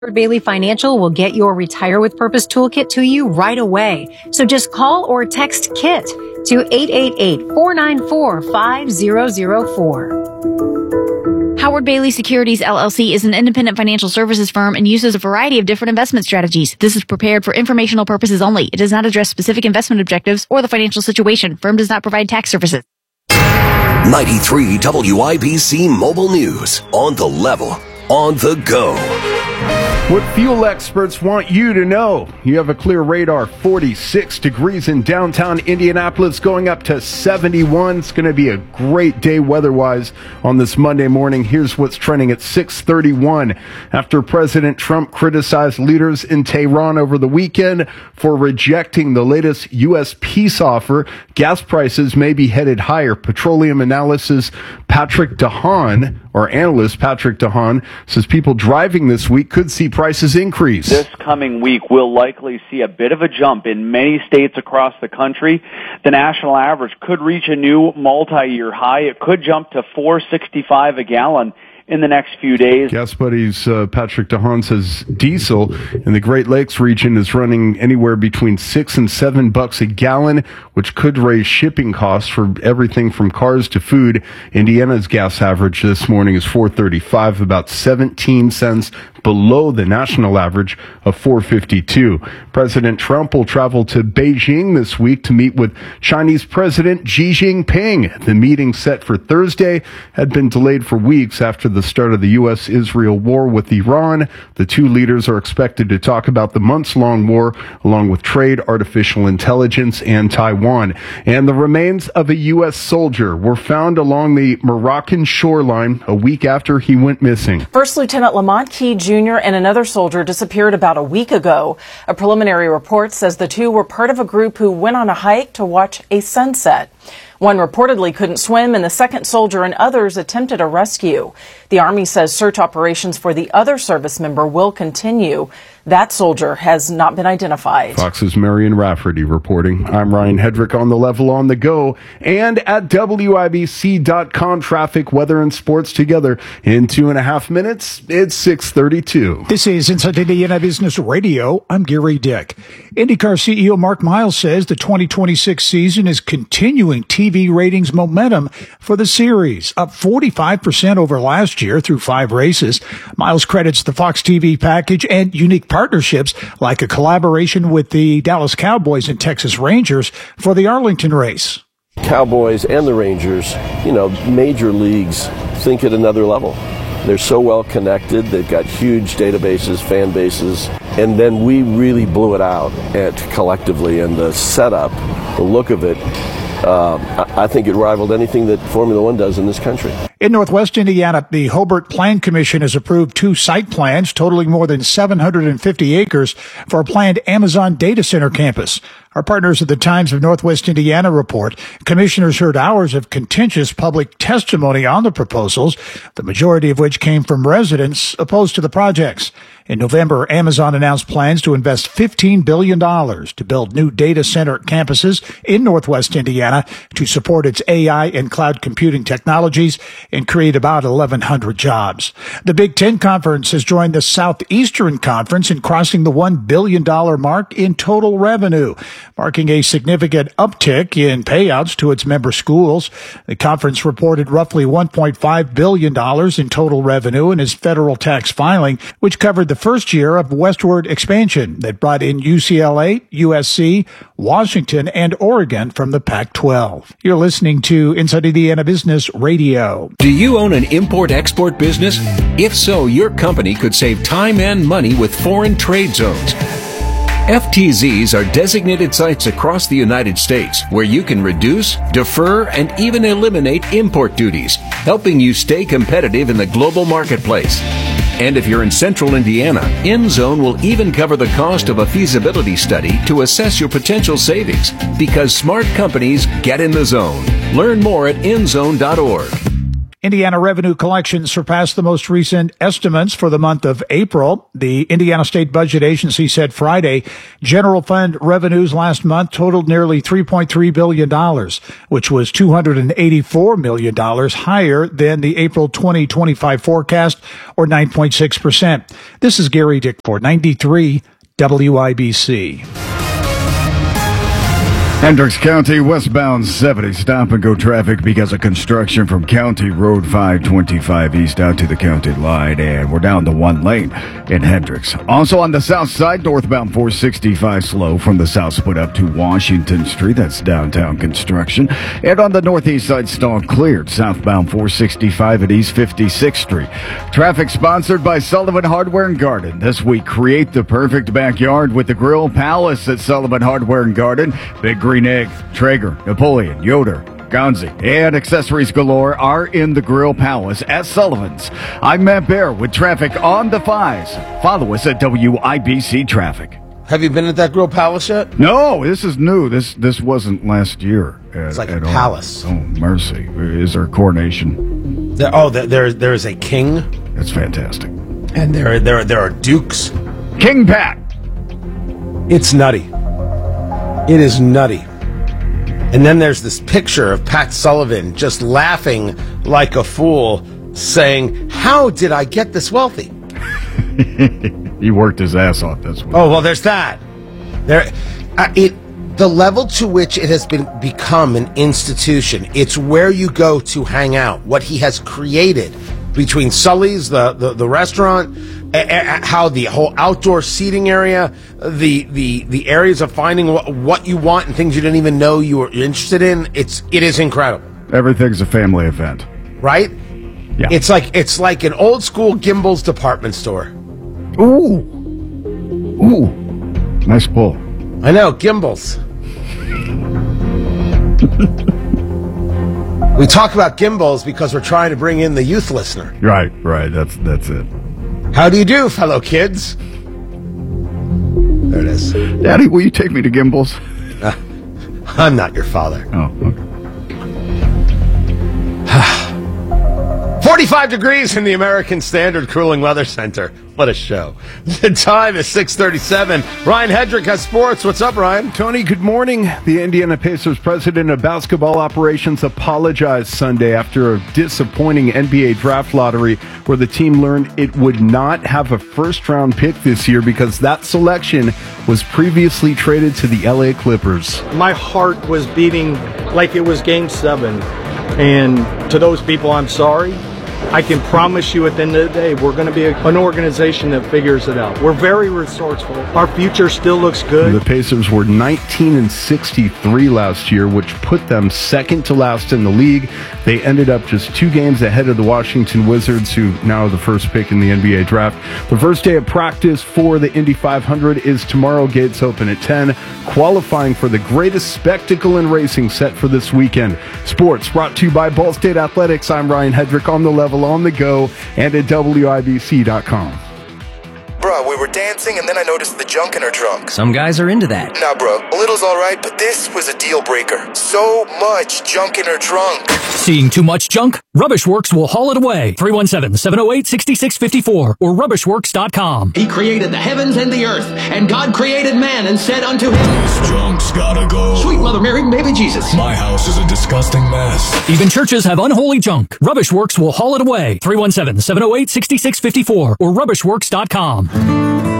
Bailey Financial will get your Retire with Purpose toolkit to you right away. So just call or text KIT to 888-494-5004. Howard Bailey Securities LLC is an independent financial services firm and uses a variety of different investment strategies. This is prepared for informational purposes only. It does not address specific investment objectives or the financial situation. Firm does not provide tax services. 93 WIBC Mobile News. On the level. On the go. What fuel experts want you to know. You have a clear radar. 46 degrees in downtown Indianapolis, going up to 71. It's going to be a great day weather-wise on this Monday morning. Here's what's trending at 6:31. After President Trump criticized leaders in Tehran over the weekend for rejecting the latest U.S. peace offer, gas prices may be headed higher. Petroleum analyst Patrick DeHaan says people driving this week could see prices increase. This coming week, we'll likely see a bit of a jump in many states across the country. The national average could reach a new multi-year high. It could jump to $4.65 a gallon in the next few days. Gas Buddies Patrick DeHaan says diesel in the Great Lakes region is running anywhere between $6 and $7 a gallon, which could raise shipping costs for everything from cars to food. Indiana's gas average this morning is $4.35, about 17 cents below the national average of $4.52. President Trump will travel to Beijing this week to meet with Chinese President Xi Jinping. The meeting set for Thursday had been delayed for weeks after the start of the U.S.-Israel war with Iran. The two leaders are expected to talk about the months-long war, along with trade, artificial intelligence, and Taiwan. And the remains of a U.S. soldier were found along the Moroccan shoreline a week after he went missing. First Lieutenant Lamont Key Jr. and another soldier disappeared about a week ago. A preliminary report says the two were part of a group who went on a hike to watch a sunset. One reportedly couldn't swim, and the second soldier and others attempted a rescue. The Army says search operations for the other service member will continue. That soldier has not been identified. Fox's Marion Rafferty reporting. I'm Ryan Hedrick on the level on the go and at WIBC.com. Traffic, weather, and sports together in 2.5 minutes. It's 6:32. This is Inside Indiana Business Radio. I'm Gary Dick. IndyCar CEO Mark Miles says the 2026 season is continuing TV ratings momentum for the series, up 45% over last year through 5 races. Miles credits the Fox TV package and unique partnerships like a collaboration with the Dallas Cowboys and Texas Rangers for the Arlington race. Cowboys and the Rangers, major leagues think at another level. They're so well connected. They've got huge databases, fan bases. And then we really blew it out collectively. And the setup, the look of it, I think it rivaled anything that Formula One does in this country. In Northwest Indiana, the Hobart Plan Commission has approved 2 site plans totaling more than 750 acres for a planned Amazon data center campus. Our partners at the Times of Northwest Indiana report commissioners heard hours of contentious public testimony on the proposals, the majority of which came from residents opposed to the projects. In November, Amazon announced plans to invest $15 billion to build new data center campuses in Northwest Indiana to support its AI and cloud computing technologies and create about 1,100 jobs. The Big Ten Conference has joined the Southeastern Conference in crossing the $1 billion mark in total revenue, marking a significant uptick in payouts to its member schools. The conference reported roughly $1.5 billion in total revenue in its federal tax filing, which covered the first year of westward expansion that brought in UCLA, USC, Washington, and Oregon from the Pac-12. You're listening to Inside Indiana Business Radio. Do you own an import-export business? If so, your company could save time and money with foreign trade zones. FTZs are designated sites across the United States where you can reduce, defer, and even eliminate import duties, helping you stay competitive in the global marketplace. And if you're in central Indiana, InZone will even cover the cost of a feasibility study to assess your potential savings, because smart companies get in the zone. Learn more at inzone.org. Indiana revenue collection surpassed the most recent estimates for the month of April. The Indiana State Budget Agency said Friday general fund revenues last month totaled nearly $3.3 billion, which was $284 million higher than the April 2025 forecast, or 9.6%. This is Gary Dickford, 93 WIBC. Hendricks County westbound 70 stop and go traffic because of construction from County Road 525 east out to the county line, and we're down to one lane in Hendricks. Also on the south side, northbound 465 slow from the south split up to Washington Street. That's downtown construction. And on the northeast side, stall cleared southbound 465 at East 56th Street. Traffic sponsored by Sullivan Hardware and Garden. This week, create the perfect backyard with the Grill Palace at Sullivan Hardware and Garden. Big Green Egg, Traeger, Napoleon, Yoder, Gonzi, and accessories galore are in the Grill Palace at Sullivan's. I'm Matt Bear with traffic on the 5s. Follow us at WIBC Traffic. Have you been at that Grill Palace yet? No, this is new. This wasn't last year. It's like a palace. Oh, mercy. Is there a coronation? There is a king. That's fantastic. And there are dukes. King Pat. It's nutty. It is nutty. And then there's this picture of Pat Sullivan just laughing like a fool, saying, "How did I get this wealthy?" He worked his ass off this one. Oh, well, there's that. The level to which it has become an institution, it's where you go to hang out. What he has created between Sully's, the restaurant, how the whole outdoor seating area, the areas of finding what you want and things you didn't even know you were interested in. It is incredible. Everything's a family event, right? Yeah. It's like an old school Gimbel's department store. Ooh, nice pull. I know, Gimbel's. We talk about Gimbel's because we're trying to bring in the youth listener. Right. That's it. How do you do, fellow kids? There it is. Daddy, will you take me to Gimbel's? I'm not your father. Oh, okay. 45 degrees in the American Standard Cooling Weather Center. What a show. The time is 6:37. Ryan Hedrick has sports. What's up, Ryan? Tony, good morning. The Indiana Pacers president of basketball operations apologized Sunday after a disappointing NBA draft lottery where the team learned it would not have a first-round pick this year because that selection was previously traded to the LA Clippers. My heart was beating like it was Game 7. And to those people, I'm sorry. I can promise you at the end of the day, we're going to be an organization that figures it out. We're very resourceful. Our future still looks good. The Pacers were 19-63 last year, which put them second to last in the league. They ended up just 2 games ahead of the Washington Wizards, who now are the first pick in the NBA draft. The first day of practice for the Indy 500 is tomorrow. Gates open at 10. Qualifying for the greatest spectacle in racing set for this weekend. Sports brought to you by Ball State Athletics. I'm Ryan Hedrick, on the level, on the go, and at WIBC.com. Bruh, we were dancing and then I noticed the junk in her trunk. Some guys are into that. Nah, bro, a little's alright, but this was a deal breaker. So much junk in her trunk. Seeing too much junk? RubbishWorks will haul it away. 317-708-6654 or rubbishworks.com. He created the heavens and the earth, and God created man and said unto him, "This junk's gotta go. Sweet Mother Mary, baby Jesus. My house is a disgusting mess." Even churches have unholy junk. RubbishWorks will haul it away. 317-708-6654 or rubbishworks.com.